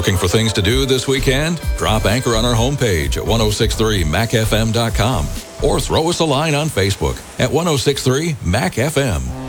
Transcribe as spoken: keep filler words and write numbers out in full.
Looking for things to do this weekend? Drop Anchor on our homepage at ten sixty-three mac f m dot com or throw us a line on Facebook at ten sixty-three mac f m.